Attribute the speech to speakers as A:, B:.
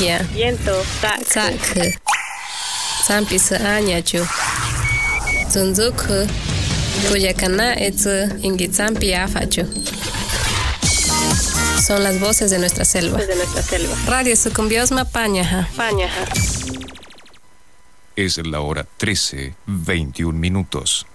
A: Ingia.
B: Viento.
A: Sak. Sampis Anyachu. Zunzuk. Kuyakana etz Ingitsampi Afachu. Son las voces de nuestra selva. Radio Sucumbiosma Pañaja.
B: Pañaja.
C: Es la hora 13:21.